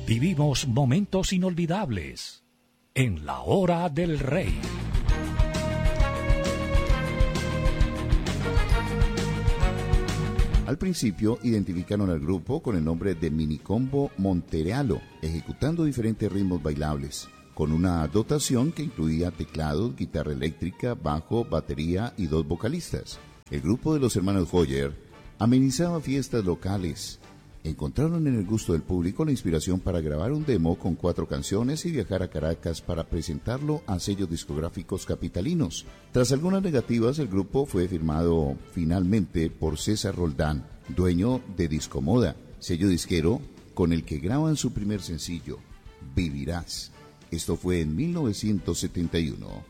Vivimos momentos inolvidables en la hora del rey. Al principio identificaron al grupo con el nombre de Minicombo Monterealo, ejecutando diferentes ritmos bailables, con una dotación que incluía teclados, guitarra eléctrica, bajo, batería y 2 vocalistas. El grupo de los hermanos Foyer amenizaba fiestas locales. Encontraron en el gusto del público la inspiración para grabar un demo con 4 canciones y viajar a Caracas para presentarlo a sellos discográficos capitalinos. Tras algunas negativas, el grupo fue firmado finalmente por César Roldán, dueño de Discomoda, sello disquero con el que graban su primer sencillo, Vivirás. Esto fue en 1971.